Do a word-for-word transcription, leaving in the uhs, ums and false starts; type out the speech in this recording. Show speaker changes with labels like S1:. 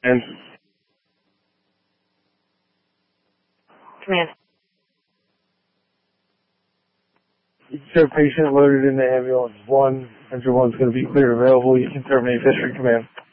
S1: And
S2: Command.
S1: Sir, patient loaded in the ambulance. One, engine one's going to be clear available. You can terminate history, command.